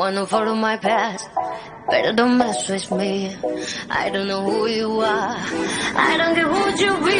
wanna follow my past. Better don't mess with me. I don't know who you are. I don't care who you be.